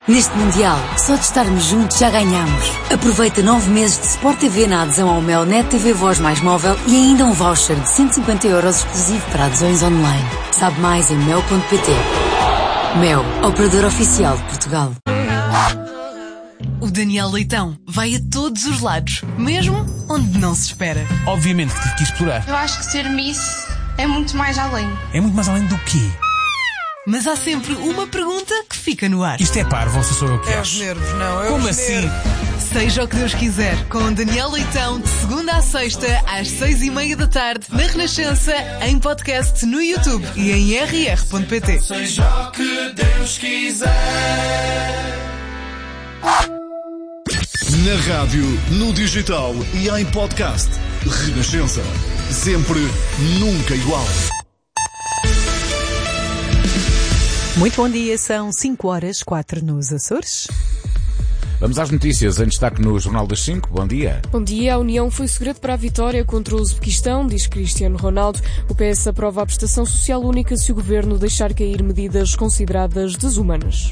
Neste Mundial, só de estarmos juntos já ganhamos. Aproveita 9 meses de Sport TV na adesão ao Mel Net TV Voz mais móvel e ainda um voucher de 150 € exclusivo para adesões online. Sabe mais em mel.pt. Mel, operador oficial de Portugal. O Daniel Leitão vai a todos os lados, mesmo onde não se espera. Obviamente que tive que explorar. Eu acho que ser Miss é muito mais além. É muito mais além do quê? Mas há sempre uma pergunta que fica no ar. Isto é parvo ou se sou eu que É acho? os nervos, não. É Como os assim? nervos. Seja o que Deus quiser, com Daniel Leitão, de segunda à sexta, às 6:30 da tarde, na Renascença, em podcast no YouTube e em rr.pt. Seja o que Deus quiser. Na rádio, no digital e em podcast. Renascença. Sempre, nunca igual. Muito bom dia, são 5h04 nos Açores. Vamos às notícias, em destaque no Jornal das 5. Bom dia. Bom dia. A União foi segredo para a vitória contra o Uzbequistão, diz Cristiano Ronaldo. O PS aprova a prestação social única se o governo deixar cair medidas consideradas desumanas.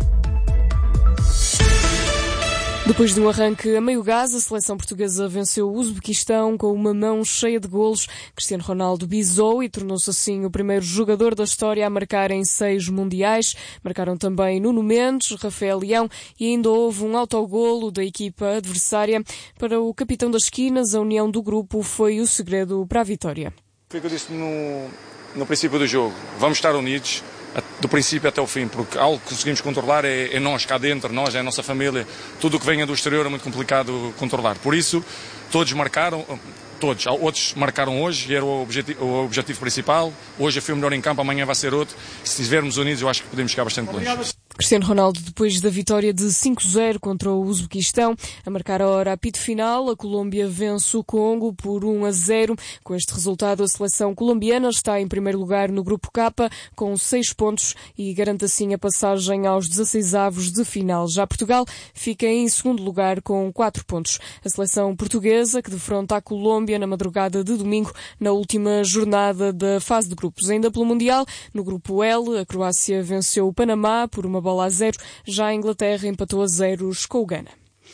Depois de um arranque a meio gás, a seleção portuguesa venceu o Uzbequistão com uma mão cheia de golos. Cristiano Ronaldo bisou e tornou-se assim o primeiro jogador da história a marcar em 6 mundiais. Marcaram também Nuno Mendes, Rafael Leão e ainda houve um autogolo da equipa adversária. Para o capitão das esquinas, a união do grupo foi o segredo para a vitória. Foi o que eu disse no princípio do jogo. Vamos estar unidos do princípio até o fim, porque algo que conseguimos controlar é nós cá dentro, nós, é a nossa família. Tudo o que venha do exterior é muito complicado controlar. Por isso, todos marcaram, outros marcaram hoje e era o objetivo principal. Hoje foi o melhor em campo, amanhã vai ser outro. Se estivermos unidos, eu acho que podemos chegar bastante longe. Cristiano Ronaldo, depois da vitória de 5-0 contra o Uzbequistão, a marcar a hora apito final, a Colômbia vence o Congo por 1-0. Com este resultado, a seleção colombiana está em primeiro lugar no Grupo K, com 6 pontos e garante assim a passagem aos 16avos de final. Já Portugal fica em segundo lugar com 4 pontos. A seleção portuguesa, que defronta a Colômbia na madrugada de domingo, na última jornada da fase de grupos. Ainda pelo Mundial, no Grupo L, a Croácia venceu o Panamá por 1-0, já a Inglaterra empatou a 0 com o Ghana.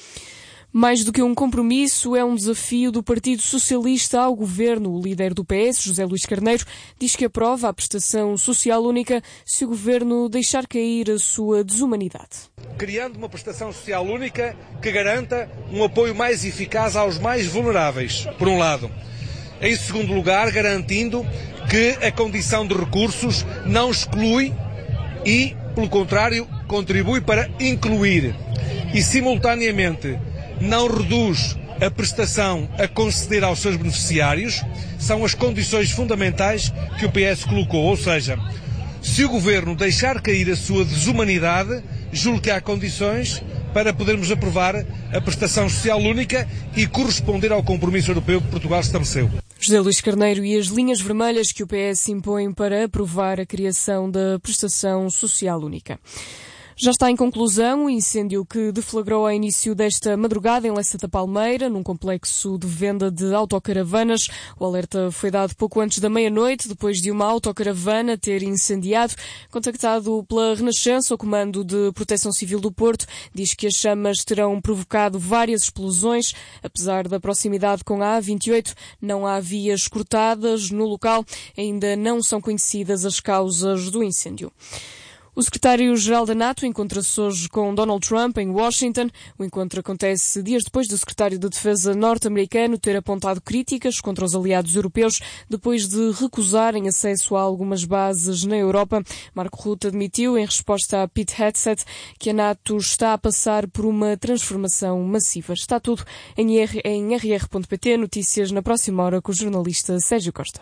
Mais do que um compromisso, é um desafio do Partido Socialista ao Governo. O líder do PS, José Luís Carneiro, diz que aprova a prestação social única se o Governo deixar cair a sua desumanidade. Criando uma prestação social única que garanta um apoio mais eficaz aos mais vulneráveis, por um lado. Em segundo lugar, garantindo que a condição de recursos não exclui e, pelo contrário, contribui para incluir e, simultaneamente, não reduz a prestação a conceder aos seus beneficiários. São as condições fundamentais que o PS colocou. Ou seja, se o Governo deixar cair a sua desumanidade, julgo que há condições para podermos aprovar a prestação social única e corresponder ao compromisso europeu que Portugal estabeleceu. José Luís Carneiro e as linhas vermelhas que o PS impõe para aprovar a criação da prestação social única. Já está em conclusão o incêndio que deflagrou ao início desta madrugada em Lessa da Palmeira, num complexo de venda de autocaravanas. O alerta foi dado pouco antes da meia-noite, depois de uma autocaravana ter incendiado. Contactado pela Renascença, o Comando de Proteção Civil do Porto diz que as chamas terão provocado várias explosões. Apesar da proximidade com a A28, não há vias cortadas no local. Ainda não são conhecidas as causas do incêndio. O secretário-geral da NATO encontra-se hoje com Donald Trump em Washington. O encontro acontece dias depois do secretário de Defesa norte-americano ter apontado críticas contra os aliados europeus depois de recusarem acesso a algumas bases na Europa. Marco Rutte admitiu, em resposta a Pete Hegseth, que a NATO está a passar por uma transformação massiva. Está tudo em rr.pt. Notícias na próxima hora com o jornalista Sérgio Costa.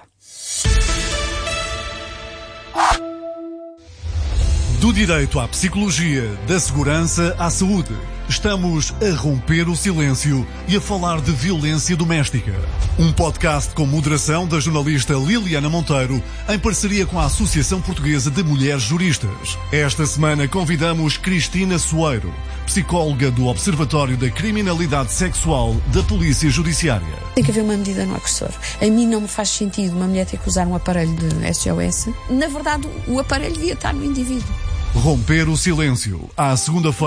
Do direito à psicologia, da segurança à saúde. Estamos a romper o silêncio e a falar de violência doméstica. Um podcast com moderação da jornalista Liliana Monteiro, em parceria com a Associação Portuguesa de Mulheres Juristas. Esta semana convidamos Cristina Soeiro, psicóloga do Observatório da Criminalidade Sexual da Polícia Judiciária. Tem que haver uma medida no agressor. A mim não me faz sentido uma mulher ter que usar um aparelho de SOS. Na verdade, o aparelho devia estar no indivíduo. Romper o silêncio. À segunda-feira.